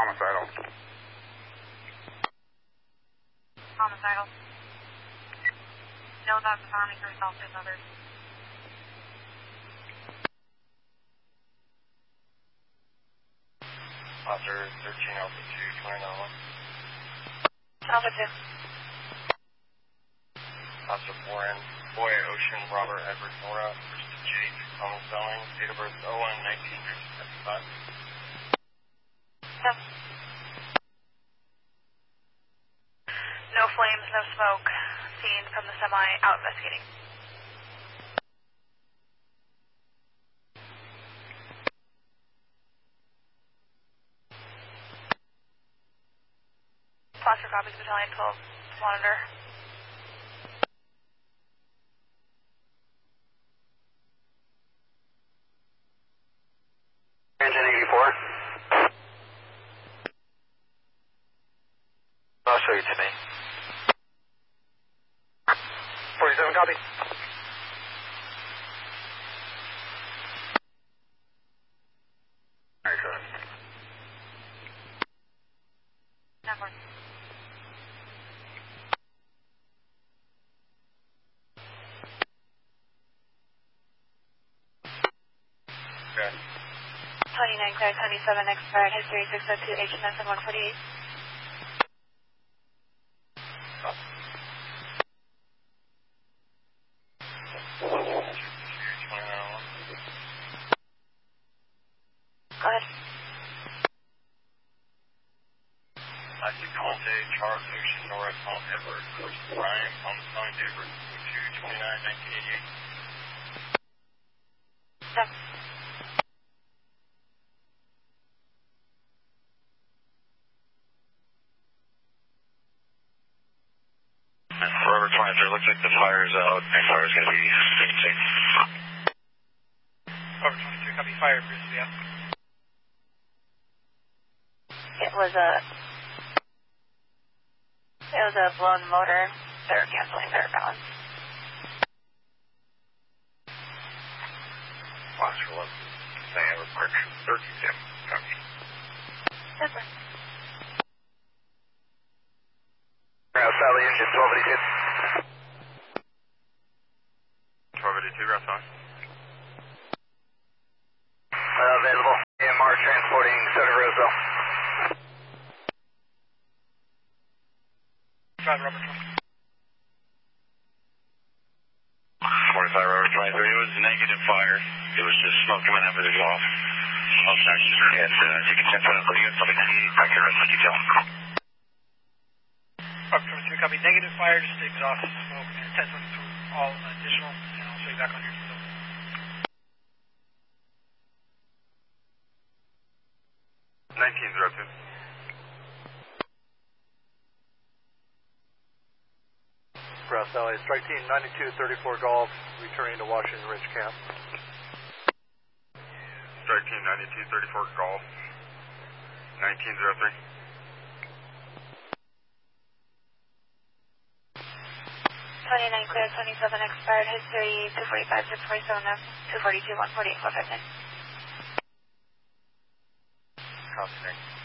Homicidal. Homicidal. No thoughts of harming yourself and others. Officer 13 Alpha 2, 2901. Alpha 2. Officer 4N, Boy, Ocean, Robert, Edward, Nora, Krista Jake, common spelling, date of birth 01-1975. No. No flames, no smoke. Seen from the semi, out investigating. Foster copies, Battalion 12, monitor. Engine 84. I'll show you today. 47, copy. Number. Okay. 29 clear, 27 expired, history 602, HMS and 148. Go ahead. I see Conte, Charles, Ocean, Nora, Tom, Edward, Chris, Brian, common spelling, date of birth 2-29-1988. Step. Forever 23, looks like the fire's out. Next fire is going to be 16. Forever 23, copy, fire, Bruce, yeah. It was a blown motor. They're canceling their balance. Foster 11, Sam, correction 13, copy. Yes, sir. Sally, engine 1282. 1282, ground sign. Available. AMR transporting Center Roseville. Drive Robert 45 Robert 23, it was negative fire. It was just smoke coming out of the exhaust. All sections are hit. You can check that out. You got something to need. I can rest the detail. Robert 23, copy, negative fire, just exhaust smoke, and test them through all additional, and I'll show you back on your system. 1902. Grass Valley, strike team 9234 Golf, returning to Washington Ridge Camp. Strike team 9234 Golf, 1903. 29 clear, 27 expired, history 245, 647, 242, 148, 459. Copy.